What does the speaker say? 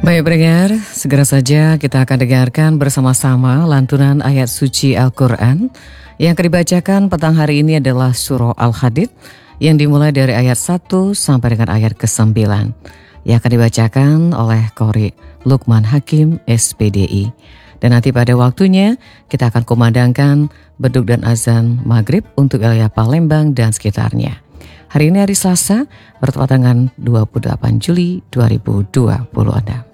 Baik pendengar, segera saja kita akan dengarkan bersama-sama lantunan ayat suci Al-Quran. Yang akan dibacakan petang hari ini adalah surah Al-Hadid yang dimulai dari ayat 1 sampai dengan ayat ke-9. Yang akan dibacakan oleh Qori Lukman Hakim SPDI. Dan nanti pada waktunya kita akan kumandangkan beduk dan azan maghrib untuk wilayah Palembang dan sekitarnya. Hari ini hari Selasa, bertepatan dengan 28 Juli 2026.